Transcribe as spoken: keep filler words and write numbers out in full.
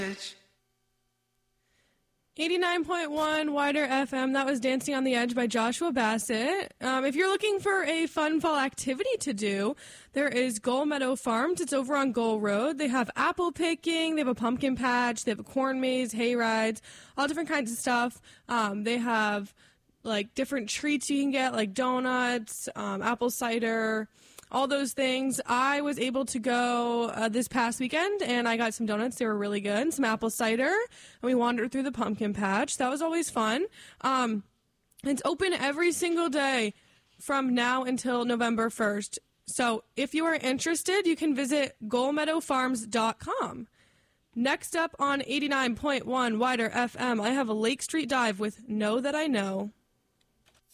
eighty-nine point one Wider F M. That was Dancing on the Edge by Joshua Bassett. Um, if you're looking for a fun fall activity to do, there is Gull Meadow Farms. It's over on Gull Road. They have apple picking. They have a pumpkin patch. They have a corn maze, hay rides, all different kinds of stuff. Um, they have like different treats you can get, like donuts, um, apple cider, all those things. I was able to go uh, this past weekend, and I got some donuts. They were really good. Some apple cider, and we wandered through the pumpkin patch. That was always fun. Um, it's open every single day from now until November first. So if you are interested, you can visit gull meadow farms dot com. Next up on eighty-nine point one Wider F M, I have a Lake Street Dive with Know That I Know.